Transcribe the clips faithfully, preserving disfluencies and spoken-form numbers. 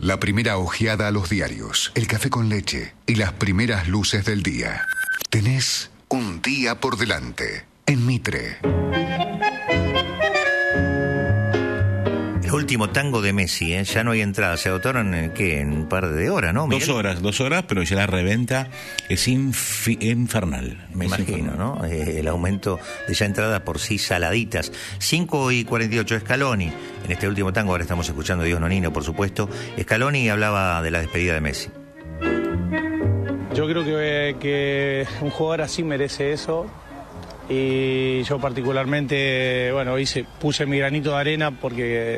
La primera ojeada a los diarios, el café con leche y las primeras luces del día. Tenés un día por delante en Mitre. El último tango de Messi, ¿eh? Ya no hay entradas, se agotaron en, ¿qué? En un par de horas, ¿no, Miguel? Dos horas, dos horas, pero ya la reventa es infi- infernal. Me es imagino, infernal. ¿no? Eh, el aumento de ya entradas por sí saladitas. cinco y cuarenta y ocho, Scaloni. En este último tango, ahora estamos escuchando a Dios Nonino, por supuesto. Scaloni hablaba de la despedida de Messi. Yo creo que, que un jugador así merece eso. Y yo particularmente, bueno, hice, puse mi granito de arena porque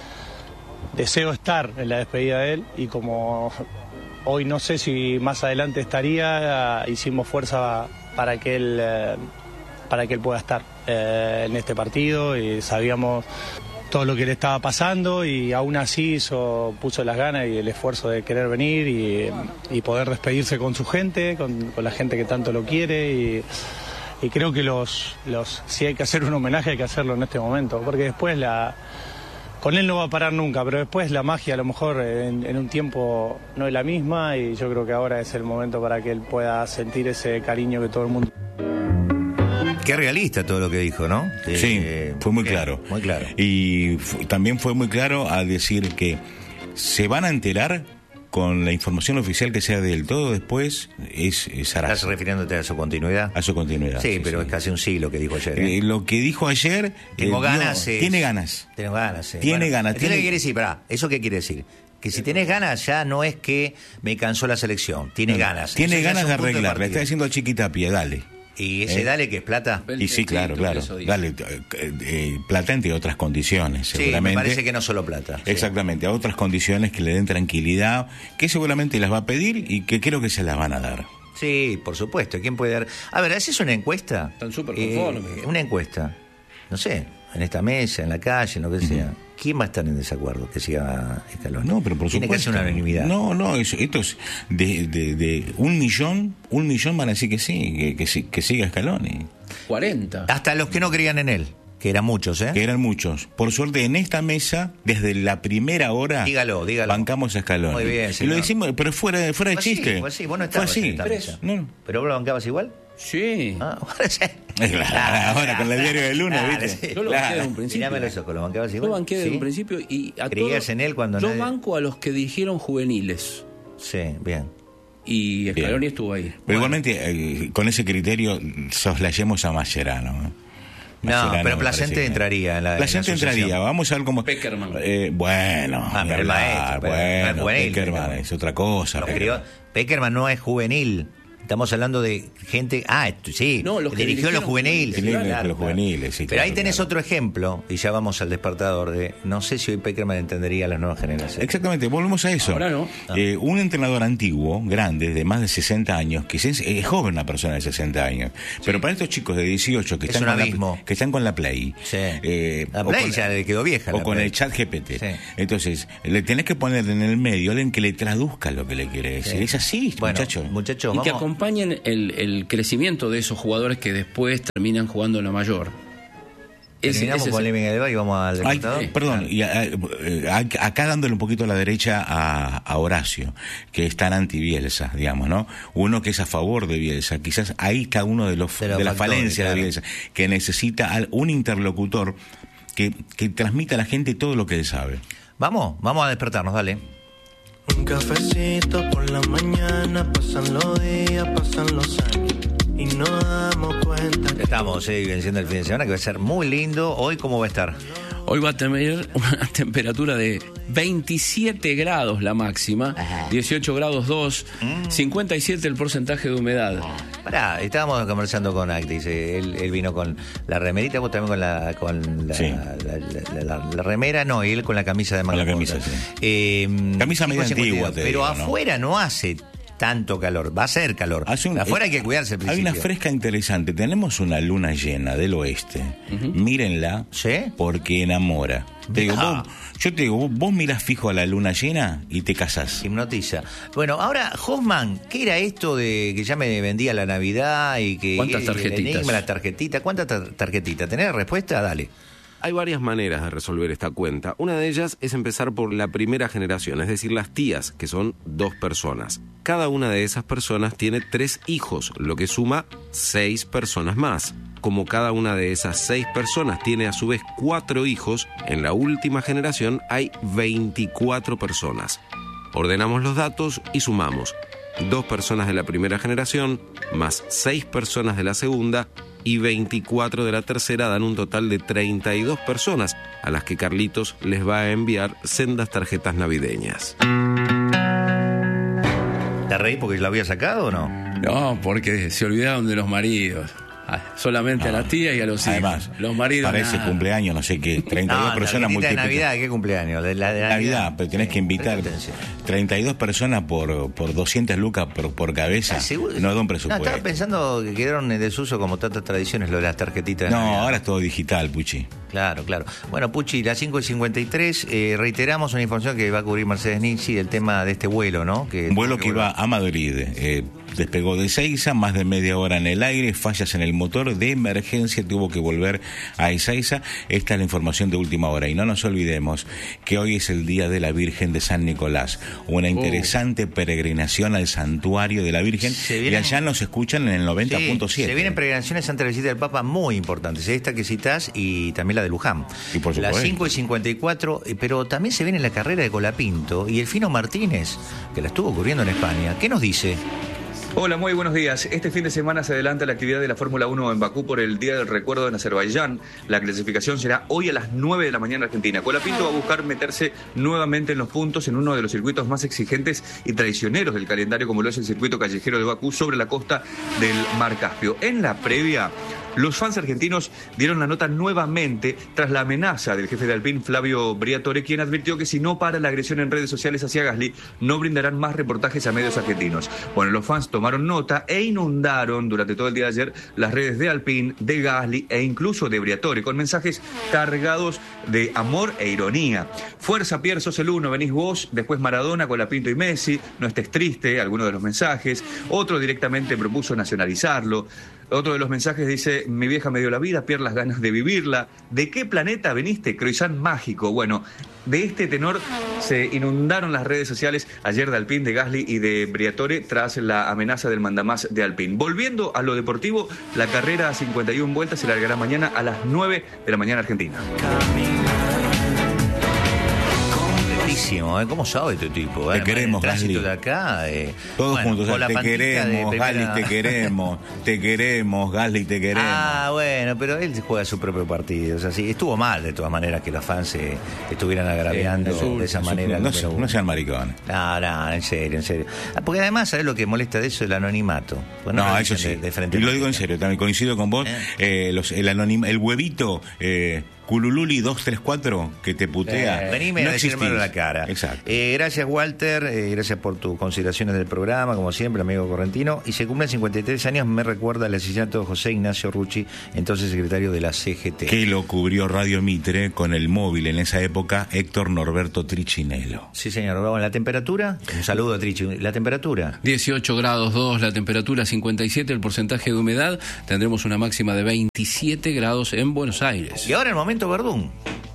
deseo estar en la despedida de él y como hoy no sé si más adelante estaría, hicimos fuerza para que él, eh, para que él pueda estar eh, en este partido y sabíamos todo lo que le estaba pasando y aún así hizo, puso las ganas y el esfuerzo de querer venir y, y poder despedirse con su gente, con, con la gente que tanto lo quiere y... Y creo que los, los, si hay que hacer un homenaje hay que hacerlo en este momento, porque después la, con él no va a parar nunca, pero después la magia a lo mejor en, en un tiempo no es la misma y yo creo que ahora es el momento para que él pueda sentir ese cariño que todo el mundo... Qué realista todo lo que dijo, ¿no? Sí, Eh, fue muy qué- claro. Muy claro. Y fu- también fue muy claro a decir que se van a enterar con la información oficial que sea de él. Todo después es, es ¿Estás Sarasa, refiriéndote a su continuidad? a su continuidad. Sí, pero es casi un siglo que dijo ayer. ¿eh? Eh, lo que dijo ayer... Tengo eh, ganas. dio- es- Tiene ganas. Tengo ganas. sí. Tiene ganas, ¿Qué tiene- quiere decir? Pará, ¿eso qué quiere decir? Que si tenés ganas ya no es que me cansó la selección. Tiene ganas. Tiene Eso ya ganas es de un punto arreglar. Le partida. está diciendo a Chiquitapia, dale. ¿Y ese Eh. dale que es plata? Y sí, claro, claro. Dale, eh, eh, plata entre otras condiciones, Sí, seguramente. me parece que no solo plata. sí. Exactamente, a otras condiciones que le den tranquilidad, que seguramente las va a pedir y que creo que se las van a dar. Sí, por supuesto. ¿Quién puede dar? A ver, ¿haces una encuesta? Están súper Eh, conformes. una encuesta. No sé, en esta mesa, en la calle, en lo que sea. ¿Quién va a estar en desacuerdo que siga Scaloni? No, pero por Tiene supuesto. que ser una unanimidad. No, no, eso- esto es de, de, de un millón, un millón van a decir que sí, que, que, sí- que siga Scaloni. cuarenta. Hasta los que no creían en él, que eran muchos, ¿eh? Que eran muchos. Por suerte, en esta mesa, desde la primera hora, Dígalo, dígalo. bancamos a Scaloni. Muy bien, y señor. lo decimos, pero fuera, de- fuera de Fue así, chiste. fue así. Vos no Fue estabas así. en esta mesa. No. ¿Pero vos lo bancabas igual? Sí. Ah, bueno, sí. Claro, ahora con el diario del lunes, Claro, ¿viste? sí. Yo lo Claro. banqué desde un principio. Mirame los ojos, ¿lo bancabas igual? Yo banqué desde ¿Sí? un principio y a ¿Creías todos- en él cuando Yo nadie- banco a los que dirigieron juveniles Sí, bien. y Scaloni estuvo ahí. Pero igualmente, eh, con ese criterio, soslayemos a Mascherano. ¿eh? No, Mascherano pero me Placente parece que- entraría en la- en la Placente asociación. entraría, vamos a ver cómo... Peckerman. Eh, bueno, Ah, ni pero el hablar, maestro, pero no es bueno, juvenil, Peckerman Peckerman. es otra cosa. Lo Peckerman. crió- Peckerman no es juvenil. Estamos hablando de gente... Ah, esto- sí, No, los que dirigió los dirigieron juveniles. juveniles, los juveniles, sí, Pero claro, ahí tenés claro. otro ejemplo, y ya vamos al despertador, de no sé si hoy Peckerman entendería a las nuevas generaciones. Exactamente, volvemos a eso. Ahora no. Eh, un entrenador antiguo, grande, de más de sesenta años, que es, es joven una persona de sesenta años, pero para estos chicos de dieciocho que, Es están un con, abismo. la, que están con la Play, Sí. eh, La o Play con- ya le quedó vieja. o la con Play. el chat G P T. Sí. Entonces, le tenés que poner en el medio alguien que le traduzca lo que le quiere decir. Sí. Es así, Bueno, muchacho. muchachos, Y que vamos... acompañen el, el crecimiento de esos jugadores que después terminan jugando en la mayor. Ese- Terminamos ese es con el- Living Edward y vamos al Ay, despertador. eh, perdón, y, a- eh, a- acá dándole un poquito a la derecha a, a Horacio, que es tan anti-Bielsa, digamos, ¿no? Uno que es a favor de Bielsa, quizás ahí cada uno de los De de, los la factores, falencia claro. de Bielsa, que necesita al- un interlocutor que, que transmita a la gente todo lo que él sabe. Vamos, vamos a despertarnos, dale. Un cafecito por la mañana, pasan los días, pasan los años y nos damos cuenta que Estamos eh, venciendo el fin de semana, que va a ser muy lindo. Hoy, ¿cómo va a estar? Hoy va a tener una temperatura de veintisiete grados la máxima, dieciocho grados dos, cincuenta y siete el porcentaje de humedad. Pará, estábamos conversando con Actis, eh, él, él vino con la remerita, vos también con la con la, Sí. la, la- la- la- la remera, no, y él con la camisa de manga Con la camisa, corta. sí. Eh, Camisa medio cinco, antigua, cincuenta y dos, te pero digo, ¿no? afuera no hace tanto calor, va a ser calor. Hace un- afuera hay que cuidarse al Hay principio. una fresca interesante. Tenemos una luna llena del oeste. Mírenla, ¿Sí? porque enamora. Te digo, Ah. vos- yo te digo, vos, vos mirás fijo a la luna llena y te casás. Hipnotiza. Bueno, ahora, Hoffman, ¿qué era esto de que ya me vendía la Navidad y que... ¿Cuántas el tarjetitas? enigma, la tarjetita? ¿Cuántas tar- tarjetitas? ¿Tenés respuesta? Dale. hay varias maneras de resolver esta cuenta. Una de ellas es empezar por la primera generación, es decir, las tías, que son dos personas. Cada una de esas personas tiene tres hijos, lo que suma seis personas más. Como cada una de esas seis personas tiene a su vez cuatro hijos, en la última generación hay veinticuatro personas. Ordenamos los datos y sumamos. Dos personas de la primera generación, más seis personas de la segunda y veinticuatro de la tercera dan un total de treinta y dos personas a las que Carlitos les va a enviar sendas tarjetas navideñas. ¿Te reí porque lo había sacado o no? No, porque se olvidaron de los maridos. Solamente no, a la tía y a los hijos. Además, los maridos parece nada. Cumpleaños, no sé qué, treinta y dos no, personas multiplican. de Navidad, ¿qué cumpleaños? De la de Navidad, Navidad, pero tenés sí, que invitar treinta y dos personas por, por doscientas lucas por, por cabeza. ¿Seguro? No da un presupuesto. No, estaba pensando que quedaron en desuso como tantas tradiciones lo de las tarjetitas de No, Navidad. ahora es todo digital, Puchi. Claro, claro. Bueno, Puchi, las cinco y cincuenta y tres, eh, reiteramos una información que va a cubrir Mercedes Nixi del tema de este vuelo, ¿no? Que un vuelo que, que iba a Madrid. Eh, despegó de Ezeiza, más de media hora en el aire, fallas en el motor, de emergencia tuvo que volver a Ezeiza. Esta es la información de última hora. Y no nos olvidemos que hoy es el día de la Virgen de San Nicolás, una interesante oh. peregrinación al santuario de la Virgen, vienen, y allá nos escuchan en el noventa punto siete. Sí, se vienen peregrinaciones ante la visita del Papa muy importantes, esta que citás y también la de Luján. Y por supuesto. Las cinco y cincuenta y cuatro, pero también se viene la carrera de Colapinto y el Fino Martínez, que la estuvo ocurriendo en España. ¿Qué nos dice? Hola, muy buenos días. Este fin de semana se adelanta la actividad de la Fórmula uno en Bakú por el Día del Recuerdo en Azerbaiyán. La clasificación será hoy a las nueve de la mañana Argentina. Colapinto va a buscar meterse nuevamente en los puntos en uno de los circuitos más exigentes y traicioneros del calendario, como lo es el circuito callejero de Bakú sobre la costa del Mar Caspio. En la previa, los fans argentinos dieron la nota nuevamente tras la amenaza del jefe de Alpine, Flavio Briatore, quien advirtió que si no para la agresión en redes sociales hacia Gasly, no brindarán más reportajes a medios argentinos. Bueno, los fans tomaron nota e inundaron durante todo el día de ayer las redes de Alpine, de Gasly e incluso de Briatore, con mensajes cargados de amor e ironía. Fuerza, Pierre, sos el uno, venís vos, después Maradona, Colapinto y Messi, no estés triste, alguno de los mensajes. Otro directamente propuso nacionalizarlo. Otro de los mensajes dice, mi vieja me dio la vida, Pierre las ganas de vivirla. ¿De qué planeta veniste? Croissant mágico. Bueno, de este tenor se inundaron las redes sociales ayer de Alpine, de Gasly y de Briatore tras la amenaza del mandamás de Alpine. Volviendo a lo deportivo, la carrera a cincuenta y una vueltas se largará mañana a las nueve de la mañana Argentina. ¿eh? ¿Cómo sabe este tipo? Te ¿eh? queremos, el tránsito Gasly. de acá. Eh. Todos bueno, juntos, o sea, te queremos, primera... Gasly, te queremos, te queremos, Gasly, te queremos. Ah, bueno, pero él juega su propio partido. O sea, sí, estuvo mal de todas maneras que los fans se estuvieran agraviando eh, su, de esa su, manera. No, no, no sean maricones. No, no, en serio, en serio. Porque además, ¿sabes lo que molesta de eso? El anonimato. Pues no, no eso sí. De, de frente y lo digo en serio, también coincido con vos. Eh. Eh, los, el, anonim, el huevito... Eh, Culululi dos tres cuatro que te putea. Eh, venime no a decírmelo en la cara. Exacto. Eh, gracias, Walter. Eh, gracias por tus consideraciones del programa, como siempre, amigo correntino. Y se cumplen cincuenta y tres años, me recuerda el asesinato de José Ignacio Rucci, entonces secretario de la C G T. Que lo cubrió Radio Mitre con el móvil en esa época, Héctor Norberto Trichinello. Sí, señor. Vamos, ¿la temperatura? Un saludo a Trichi. ¿La temperatura? dieciocho grados dos, la temperatura cincuenta y siete, el porcentaje de humedad. Tendremos una máxima de veintisiete grados en Buenos Aires. Y ahora el momento Verdún.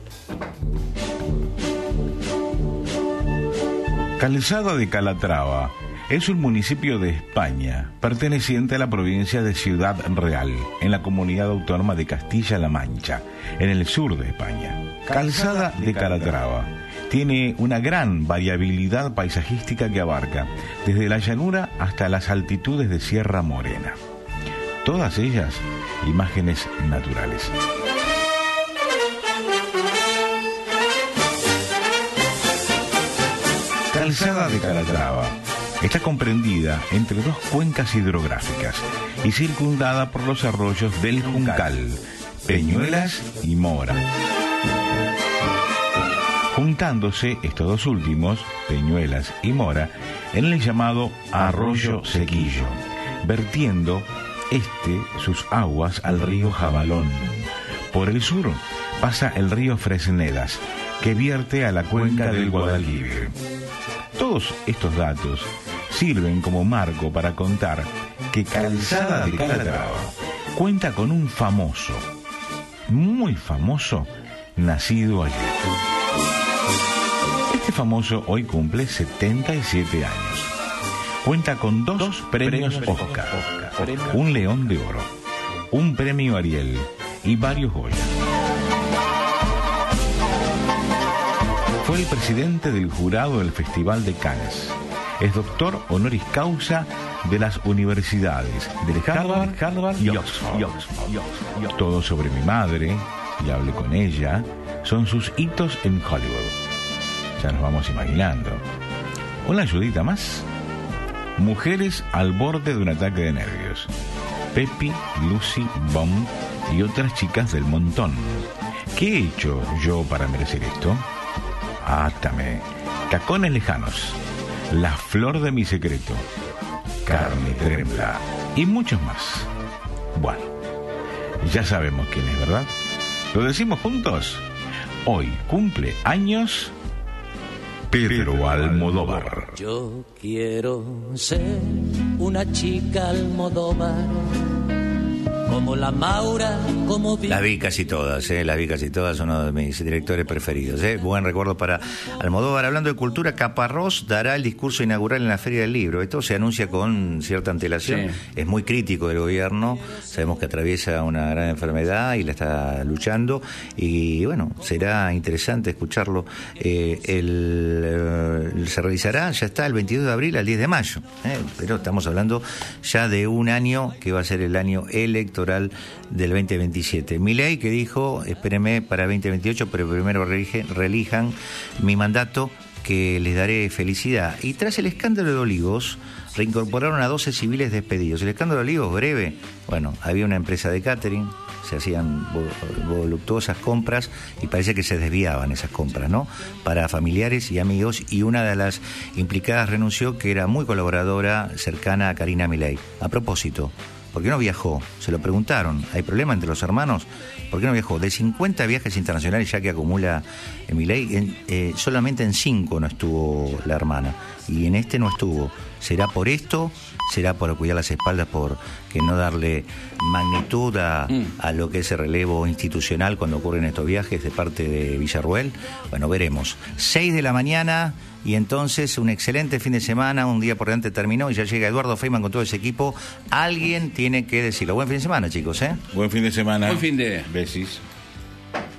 Calzada de Calatrava es un municipio de España perteneciente a la provincia de Ciudad Real, en la comunidad autónoma de Castilla-La Mancha, en el sur de España. Calzada de Calatrava tiene una gran variabilidad paisajística que abarca desde la llanura hasta las altitudes de Sierra Morena. Todas ellas imágenes naturales. Calzada de Calatrava está comprendida entre dos cuencas hidrográficas y circundada por los arroyos del Juncal, Peñuelas y Mora. Juntándose estos dos últimos, Peñuelas y Mora, en el llamado Arroyo Sequillo, vertiendo este sus aguas al río Jabalón. Por el sur pasa el río Fresnedas, que vierte a la cuenca del Guadalquivir. Todos estos datos sirven como marco para contar que Calzada de Calatrava cuenta con un famoso, muy famoso, nacido ayer. Este famoso hoy cumple setenta y siete años. Cuenta con dos, dos premios, premios Oscar, Oscar, Oscar, un León de Oro, un premio Ariel y varios Goya. Fue el presidente del jurado del Festival de Cannes. Es doctor honoris causa de las universidades de Harvard, Harvard y Oxford. Y Oxford, y Oxford, y Oxford. Todo sobre mi madre, ya hablé con ella, son sus hitos en Hollywood. Ya nos vamos imaginando. Una ayudita más. Mujeres al borde de un ataque de nervios. Pepi, Lucy, Bomb y otras chicas del montón. ¿Qué he hecho yo para merecer esto? Átame. Tacones lejanos. La flor de mi secreto. Carne trembla. Y muchos más. Bueno, ya sabemos quién es, ¿verdad? ¿Lo decimos juntos? Hoy cumple años Pedro Almodóvar. Yo quiero ser una chica Almodóvar, como la Maura, como... Las vi casi todas, ¿eh? Las vi casi todas, uno de mis directores preferidos, ¿eh? Buen recuerdo para Almodóvar. Hablando de cultura, Caparrós dará el discurso inaugural en la Feria del Libro. Esto se anuncia con cierta antelación. Sí. Es muy crítico del gobierno. Sabemos que atraviesa una gran enfermedad y la está luchando. Y bueno, será interesante escucharlo. Eh, el, eh, se realizará, ya está, el veintidós de abril al diez de mayo. ¿eh? Pero estamos hablando ya de un año que va a ser el año electoral del veinte veintisiete. Milei, que dijo, espérenme para veinte veintiocho, pero primero reelijan mi mandato, que les daré felicidad. Y tras el escándalo de Olivos, reincorporaron a doce civiles despedidos. El escándalo de Olivos, breve, bueno, había una empresa de catering, se hacían voluptuosas compras y parece que se desviaban esas compras, ¿no? Para familiares y amigos, y una de las implicadas renunció, que era muy colaboradora, cercana a Karina Milei. A propósito, ¿por qué no viajó? Se lo preguntaron. ¿Hay problema entre los hermanos? ¿Por qué no viajó? De cincuenta viajes internacionales ya que acumula Milei, en, eh, solamente en cinco no estuvo la hermana. Y en este no estuvo. ¿Será por esto? ¿Será por cuidar las espaldas, por que no darle magnitud a, a lo que es el relevo institucional cuando ocurren estos viajes de parte de Villarruel? Bueno, veremos. Seis de la mañana... Y entonces un excelente fin de semana, un día por delante terminó y ya llega Eduardo Feynman con todo ese equipo. Alguien tiene que decirlo. Buen fin de semana, chicos, ¿eh? Buen fin de semana. Buen fin de... Besis.